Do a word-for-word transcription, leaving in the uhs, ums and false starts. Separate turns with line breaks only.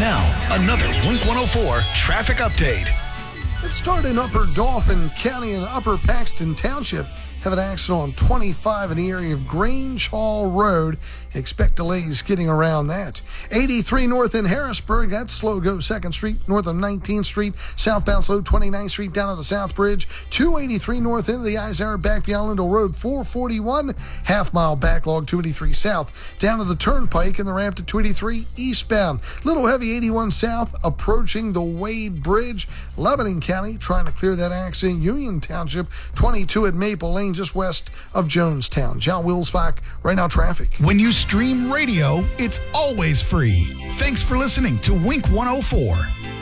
Now, another Wink one oh four traffic update.
Let's start in Upper Dauphin County and Upper Paxton Township. Have an accident on twenty-five in the area of Grange Hall Road. Expect delays getting around that. eighty-three north in Harrisburg. That's slow go second Street north of nineteenth Street. Southbound slow twenty-ninth Street down to the South Bridge. two eighty-three north into the Isara back beyond Lindell Road. four forty-one half mile backlog. two eighty-three south down to the Turnpike and the ramp to two eighty-three eastbound. Little heavy eighty-one south approaching the Wade Bridge. Lebanon County trying to clear that accident. Union Township twenty-two at Maple Lane just west of Jonestown. John Wilsbach, Right Now Traffic.
When you stream radio, it's always free. Thanks for listening to Wink one oh four.